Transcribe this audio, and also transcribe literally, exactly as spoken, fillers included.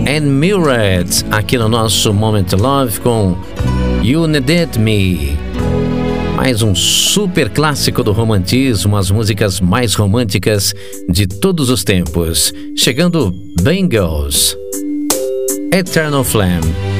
and Murad, aqui no nosso Moment Love com You Needed Me. Mais um super clássico do romantismo, as músicas mais românticas de todos os tempos. Chegando Bangles, Eternal Flame.